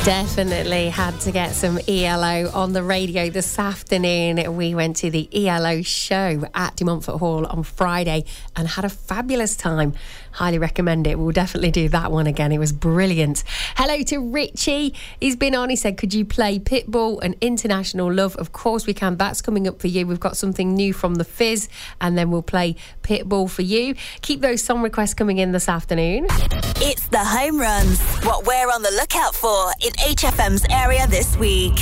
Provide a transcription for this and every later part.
Definitely had to get some ELO on the radio this afternoon. We went to the ELO show at De Montfort Hall on Friday and had a fabulous time. Highly recommend it. We'll definitely do that one again. It was brilliant. Hello to Richie. He's been on. He said, could you play Pitbull and International Love? Of course we can. That's coming up for you. We've got something new from The Fizz, and then we'll play Pitbull for you. Keep those song requests coming in this afternoon. It's the home runs. What we're on the lookout for in HFM's area this week.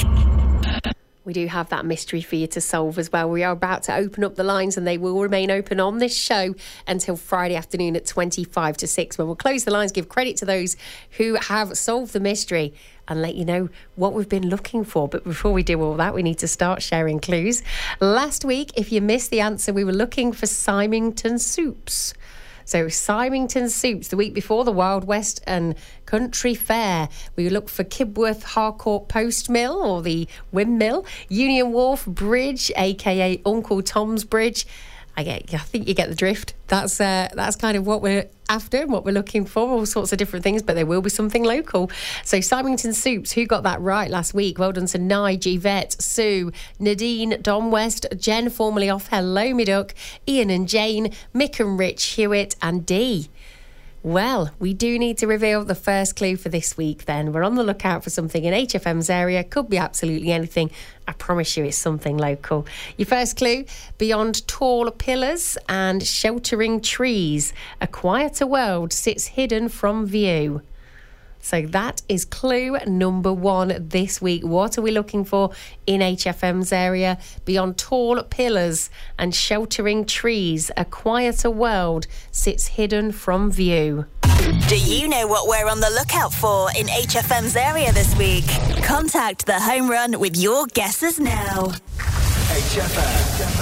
We do have that mystery for you to solve as well. We are about to open up the lines, and they will remain open on this show until Friday afternoon at 25 to 6, when we'll close the lines, give credit to those who have solved the mystery, and let you know what we've been looking for. But before we do all that, we need to start sharing clues. Last week, if you missed the answer, we were looking for Symington Soups. So Symington Soups, the week before the Wild West and Country Fair. We looked for Kibworth Harcourt Post Mill, or the Windmill, Union Wharf Bridge, aka Uncle Tom's Bridge. I think you get the drift. That's kind of what we're after and what we're looking for, all sorts of different things, but there will be something local. So Symington Soups, who got that right last week? Well done to Nige, Yvette, Sue, Nadine, Don West, Jen, formerly off Hello Me Duck, Ian and Jane, Mick and Rich, Hewitt and Dee. Well, we do need to reveal the first clue for this week then. We're on the lookout for something in HFM's area. Could be absolutely anything. I promise you it's something local. Your first clue, beyond tall pillars and sheltering trees, a quieter world sits hidden from view. So that is clue number one this week. What are we looking for in HFM's area? Beyond tall pillars and sheltering trees, a quieter world sits hidden from view. Do you know what we're on the lookout for in HFM's area this week? Contact the Home Run with your guesses now. HFM.